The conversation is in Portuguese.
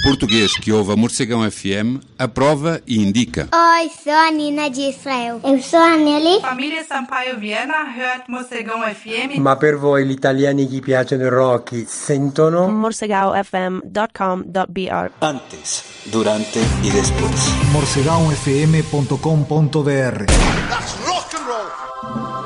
português que ouve a Morcegão FM aprova e indica. Oi, sou a Nina de Israel. Eu sou a Nelly. Família Sampaio Viena hört Morcegão FM. Ma per voi gli italiani che piacciono il rock sentono morcegaofm.com.br. Antes, durante y después. morcegaofm.com.br. That's rock and roll.